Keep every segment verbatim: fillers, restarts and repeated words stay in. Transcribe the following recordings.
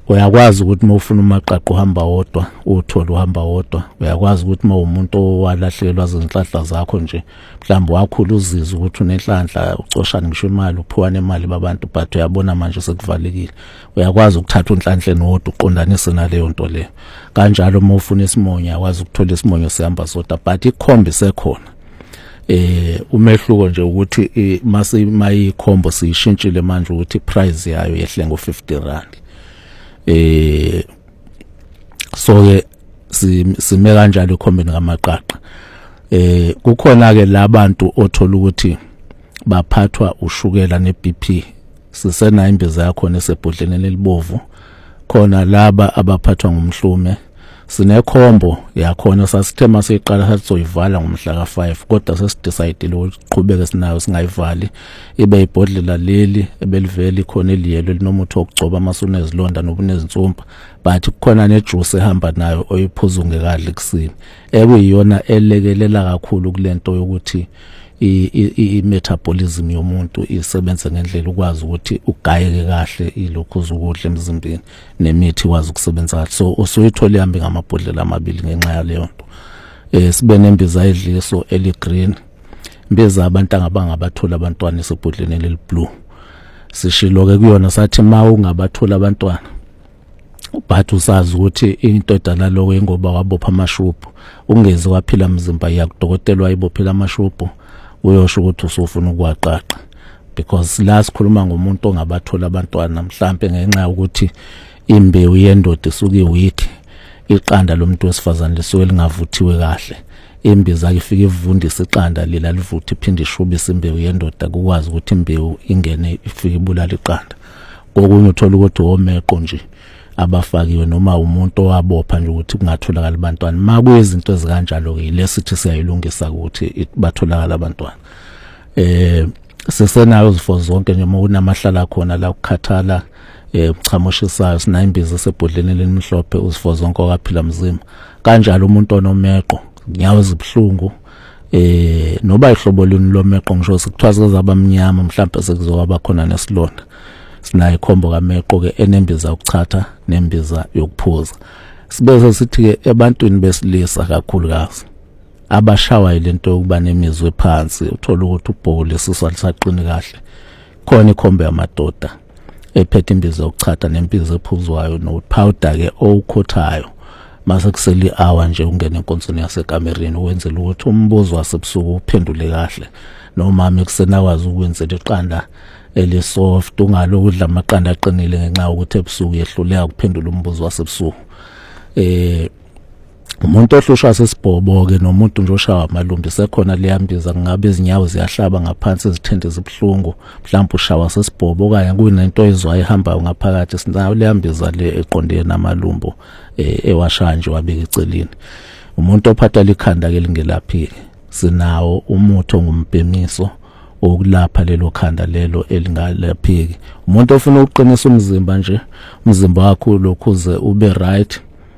uyakwazi ukuthi mawufuna umaqaqo uhamba wodwa uthola uhamba wodwa. Uyakwazi ukuthi mawumuntu owalahlelwa izinhlanhla zakho nje mhlawumbe wakhula uzizwe ukuthi unenhlanhla ucoshana ngisho imali uphuwana imali babantu but uyabona manje sekuvalekile. Uyakwazi ukuthatha unhlanhleni wodwa uqondanise naleyo nto leyo. Kanjalo mawufuna isimonyo uyakwazi ukuthola isimonyo sihamba sodwa but ikhombi sekhona. Eh umehluko nje ukuthi mase mayikhombo siyishintshile manje ukuthi price yayo yehle ngo fifty rand. Eh so ke sime kanjalo ikhombeni ngamaqaqa. Eh kukhona ke labantu othola ukuthi baphathwa ushukela ne B P sisena imbiza yakho nesebhodleni elibovu. Khona laba abaphathwa ngumhlume sinekhombo yakhona sasithema siqala sazoyivala ngomhla ka five kodwa sesidecide ukuqhubeka sinayo singayivali ibe ibhodlela leli ebeliveli khona eliyelo linomuthi okugcoba masunezilonda nobunezinsumpa but kukhona nejuice ehamba nayo oyiphuza ungekadli kusini ekuyiyona elekelela kakhulu kulento yokuthi i metabolism yomuntu isebenza ngendlela ukwazi ukuthi ugayeke kahle ilokho uzukudla emzimbeni nemithi wazi ukusebenza so usuyithola ihambe ngamabhodlela amabili ngenxa yaleyo nto. Eh sibe nembiza edliso eli green imbiza abantu abangabathola abantwana esebhodleni leli blue. Sishilo ke kuyona sathi ma ungabathola abantwana but usazi ukuthi into edala lokho ingoba wabopha amashubhu ungeze waphila umzimba yakudokotelwa ibophela amashubhu uyosho ukuthi usufuna ukwaqaqa because la sikhuluma ngomuntu ongabathola abantwana mhlambe ngenxa ukuthi imbewu yendoda isuke weak iqanda lomuntu wesifazane lisuke lingavuthiwe kahle imbiza ifika ivundisa iqanda lila livuthi iphinde ishubise imbewu yendoda ukwazi ukuthi imbewu ingene ifike ibulala iqanda. Kokunye uthola ukuthi omeqo nje abafakiwe noma umuntu owabopha nje ukuthi kungatholakala abantwana makuyizinto ezikanjalo ke lesithi siyayilungisa ukuthi batholakala abantwana. Eh sisenayo izifo zonke nje kunamahlala khona la ukukhathala eh uchamoshisayo sina imbiza sebhodleni lemhlophe uzifo zonke okaphila mzimba kanjalo umuntu onomeqo nyawo ezibhlungu eh noba ihlobo luni lomeqo ngisho sikuthaza zabamnyama mhlawumbe sekuzoba khona nesilonda sinayi khombo kameqo ke enembiza ukuchatha nembiza yokuphuza. Sibese sithi ke ebantwini besilisa kakhulu kazi abashawa ilento yokuba nemizwe phansi uthola ukuthi ubhole sisalisaqini kahle khona ikhombe yamadoda ephethe imbiza yokuchatha nembiza ephuzwayo no powder ke owukhothayo mase kuseli hour nje ungene enkonsini yasekamereni wenzela ukuthi umbuzo wasebusuku uphendule kahle noma mekusenakwazi ukwenzela iqanda eli soft ungalokudla amaqanda aqinile ngenxa ukuthi ebusuku yehluleka ukuphendula umbuzo wasebusuku. Eh umuntu ohlushwa sesibhobo ke nomuntu nje oshawa amalumbi sekhona liyambiza ngabe izinyawo ziyahlaba ngaphansi izithende zibhlungu mhlawumbe ushawa sesibhobo kanye kuyinento ezwayo ehamba ngaphakathi sinayo liyambiza le eqondene namalumbo ewasha nje wabeka eceleni. Umuntu ophatha likhanda ke lingelaphiki sinawo umuthi ongumbhemiso okulapha lelo khanda lelo elingalaphiki. Umuntu ofuna ukuqinisa umzimba nje umzimba wakho lokhuze ube right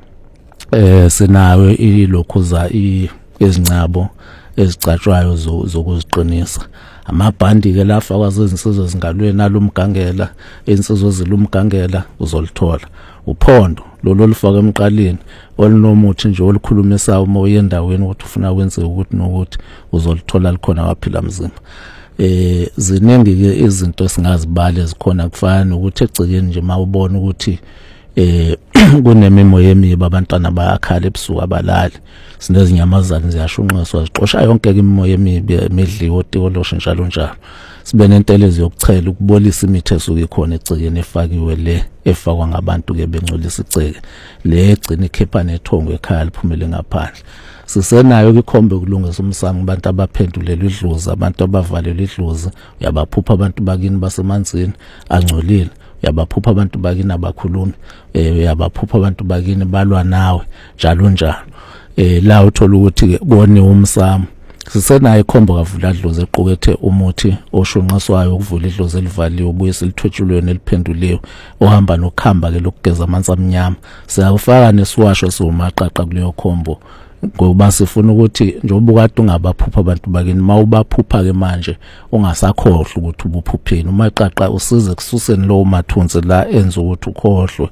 eh sinayo ilokhuza izincabo ezicatshwayo zokuziqinisa. Amabhandi ke lafa kwazezinsizwe zingalweni nalumgangela insizwe zilumgangela uzolithola. Uphondo lolo lifaka emqaleni olinomuthi nje olukhulumisa uma uyendaweni ukuthi ufuna ukwenza ukuthi nokuthi uzolithola likhona waphila mzimba. Eh ziningi ke izinto singazibala ezikhona kufana nokuthi egcikeni nje mawubona ukuthi eh kunemimo yemiba abantwana bayakhala ebusuku abalali sinezinyamazana ziyashunqiswa ziqosha yonke imimo yemibi emidliwo otikolosho njalo njalo. Sibe nentelezi yokuchela ukubolisa imithi esuke ikhona egcikeni efakiwe le efakwa ngabantu ke bengcolisa iceke le egcina ikhepha nethongo ekhaya liphumele ngaphandle. Sisenayo ke ikhombe kulungisa umsamo abantu abaphendulelwe idlozi abantu abavalelwe idlozi uyabaphupha abantu bakini basemanzini angcolile uyabaphupha abantu bakini abakhulumi eh uyabaphupha abantu bakini balwa nawe njalo njalo. Eh la uthola ukuthi ke kone umsamo sisenayo ikhombo kavula idlozi equkethe umuthi oshunqiswayo ukuvula idlozi elivaliwe ubuye silithwetshulweni eliphenduliwe ohamba nokuhamba ke lokugeza amanzi amnyama siyafaka nesiwasho somaqaqa kuleyo khombo ngoba sifuna ukuthi njengoba ukade ungabaphupha abantu bakini mawubaphupha ke manje ungasakhohlwa ukuthi ubuphupheni umaqaqa usize kususeni lo mathunzi la enza ukuthi ukhohlwe